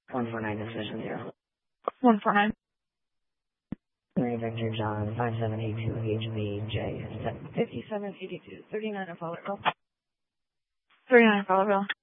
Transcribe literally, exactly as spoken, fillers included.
one four nine decision zero. one four nine. Three Victor John, five seven eight two H V J, fifty-seven eighty-two, thirty-nine in Fowlerville. thirty-nine in Fowlerville.